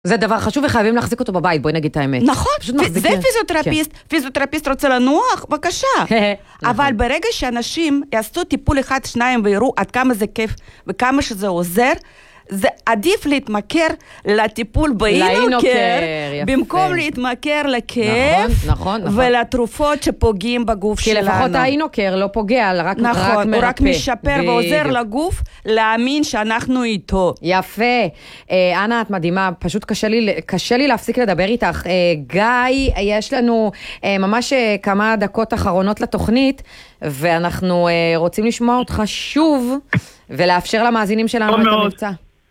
זה דבר חשוב וחייבים להחזיק אותו בבית, בואי נגיד את האמת. נכון, זה פיזיותרפיסט רוצה לנוח, בבקשה. אבל ברגע שאנשים יעשו טיפול אחד, שניים ויראו עד כמה זה כיף וכמה שזה עוזר, זה עדיף להתמכר לטיפול באינוקר, במקום להתמכר לכיף, ולתרופות שפוגעים בגוף שלנו. כי לפחות האינוקר לא פוגע, רק מרפא. נכון, הוא רק משפר ועוזר לגוף להאמין שאנחנו איתו. יפה. אנה, את מדהימה, פשוט קשה לי להפסיק לדבר איתך. גיא, יש לנו ממש כמה דקות אחרונות לתוכנית, ואנחנו רוצים לשמוע אותך שוב, ולאפשר למאזינים שלנו את המבצע.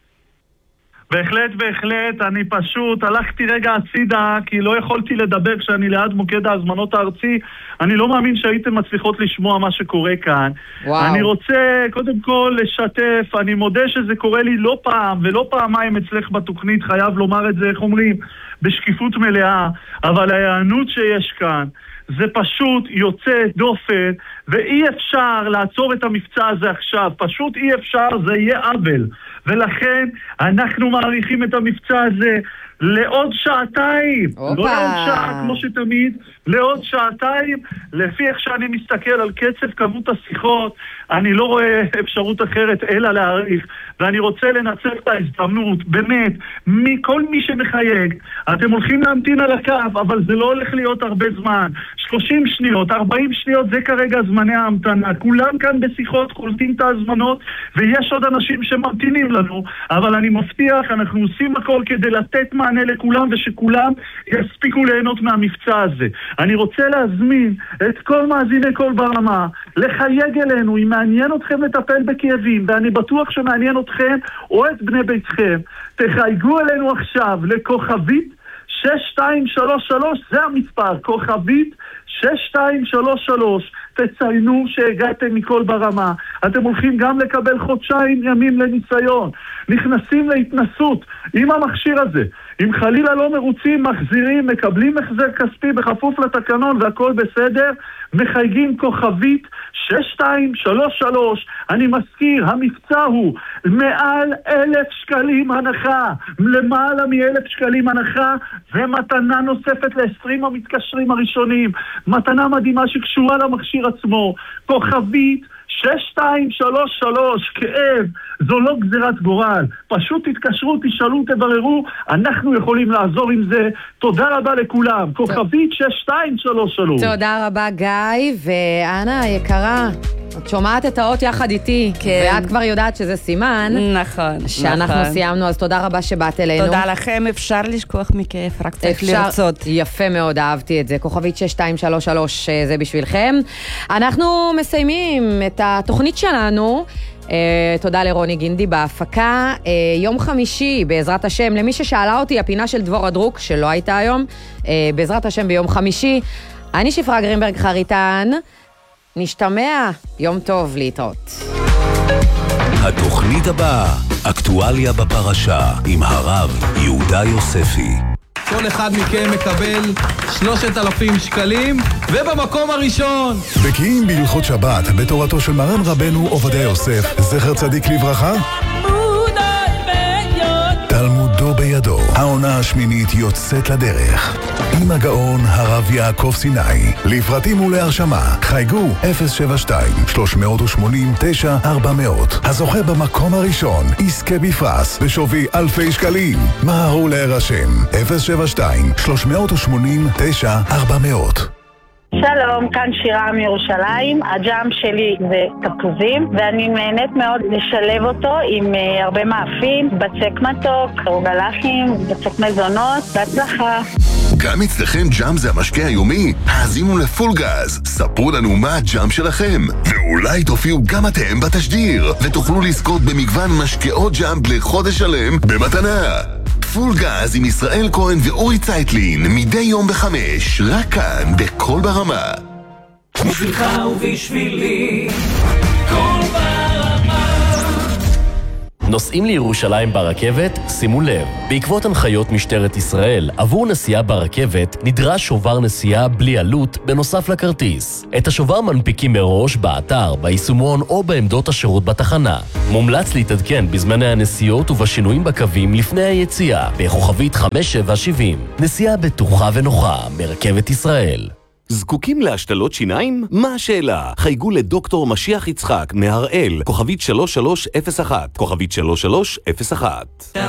בהחלט, אני פשוט הלכתי רגע הצידה, כי לא יכולתי לדבר כשאני ליד מוקד ההזמנות הארצי. אני לא מאמין שהייתם מצליחות לשמוע מה שקורה כאן. וואו. אני רוצה קודם כל לשתף, אני מודה שזה קורה לי לא פעם ולא פעמיים אצלך בתוכנית, חייב לומר את זה, איך אומרים, בשקיפות מלאה, אבל ההיענות שיש כאן, זה פשוט יוצא דופן, ואי אפשר לעצור את המבצע הזה עכשיו, פשוט אי אפשר, זה יהיה עוול. ולכן אנחנו מעריכים את המבצע הזה לעוד שעתיים, לא לעוד שעה כמו שתמיד, לעוד שעתיים. לפי איך שאני מסתכל על קצב כמות השיחות, אני לא רואה אפשרות אחרת אלא להעריך, ואני רוצה לנצל את ההזדמנות, באמת, מכל מי שמחייג, אתם הולכים להמתין על הקו, אבל זה לא הולך להיות הרבה זמן, 30 שניות, 40 שניות, זה כרגע זמני ההמתנה, כולם כאן בשיחות, קולטים את ההזמנות, ויש עוד אנשים שממתינים לנו, אבל אני מבטיח, אנחנו עושים הכל כדי לתת מענה לכולם, ושכולם יספיקו ליהנות מהמבצע הזה. אני רוצה להזמין את כל מאזיני כל ברמה, לחייג אלינו, אם מעניין אתכם לטפל בכאבים, ואני בטוח שמעניין אתכם או את בני ביתכם, תחייגו אלינו עכשיו לכוכבית 6233, זה המספר, כוכבית 6233, תציינו שהגעתם מכל ברמה. אתם הולכים גם לקבל חודשיים ימים לניסיון, נכנסים להתנסות עם המכשיר הזה. אם חלילה לא מרוצים, מחזירים, מקבלים החזר כספי בכפוף לתקנון והכל בסדר, מחייגים כוכבית 6233. אני מזכיר, המבצע הוא מעל 1,000 שקלים הנחה, למעלה מ1,000 שקלים הנחה, ומתנה נוספת ל20 המתקשרים הראשונים, מתנה מדהימה שקשורה למכשיר עצמו, כוכבית 6233, כאב, זו לא גזירת גורל, פשוט תתקשרו, תשאלו, תבררו, אנחנו יכולים לעזור עם זה. תודה רבה לכולם, כוכבית 6233. תודה רבה גיא, ואנה יקרה, את שומעת את האות יחד איתי, ואת כבר יודעת שזה סימן. נכון. שאנחנו סיימנו, אז תודה רבה שבאת אלינו. תודה לכם, אפשר לשכוח מכיף, רק צריך לרצות. יפה מאוד, אהבתי את זה. כוכבית 6233, זה בשבילכם. אנחנו מסיימים את התוכנית שלנו. תודה לרוני גינדי בהפקה. יום חמישי, בעזרת השם, למי ששאלה אותי, הפינה של דבורה דרוק, שלא הייתה היום, בעזרת השם ביום חמישי. אני שפרה גרינברג חריטן. נשתמע, יום טוב, להתראות. התוכנית הבאה, אקטואליה בפרשה, עם הרב יהודה יוספי. כל אחד מכם מקבל 3,000 שקלים, ובמקום הראשון. בקיאים בהלכות שבת, בתורתו של מרן רבנו עובדיה יוסף, זכר צדיק לברכה. תלמודו בידו. העונה השמינית יוצאת לדרך. עם הגאון הרב יעקב סיני. לפרטים ולהרשמה, חייגו 072-380-9400. הזוכה במקום הראשון יזכה בפרס בשווי אלפי שקלים. מהרו להירשם, 072-380-9400. שלום, כאן שירה מירושלים. הג'אם שלי זה תפוזים, ואני נהנית מאוד לשלב אותו עם הרבה מאפים, בצק מתוק, רוגלחים, בצק מזונות. בהצלחה. גם אצלכם ג'אם זה המשקה היומי? האזינו לפול גז, ספרו לנו מה הג'אם שלכם, ואולי תופיעו גם אתם בתשדיר, ותוכלו לזכות במגוון משקאות ג'אם לחודש שלם במתנה. פול גז עם ישראל כהן ואורי צייטלין, מדי יום ב5, רק כאן בכל ברמה. בשבילך ובשבילי, כל ברמה. נוסעים לירושלים ברכבת? שימו לב, בעקבות הנחיות משטרת ישראל, עבור נסיעה ברכבת נדרש שובר נסיעה בלי עלות בנוסף לכרטיס. את השובר מנפיקים מראש באתר, ביישומון או בעמדות השירות בתחנה. מומלץ להתעדכן בזמני הנסיעות ובשינויים בקווים לפני היציאה, בכוכבית 5770. נסיעה בטוחה ונוחה מרכבת ישראל. זקוקים להשתלות שיניים? מה השאלה? חייגו לדוקטור משיח יצחק מהראל, כוכבית 3301, כוכבית 3301.